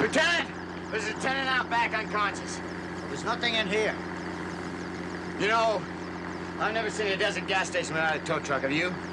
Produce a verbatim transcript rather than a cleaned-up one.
Lieutenant! There's a lieutenant out back unconscious. There's nothing in here. You know, I've never seen a desert gas station without a tow truck, have you?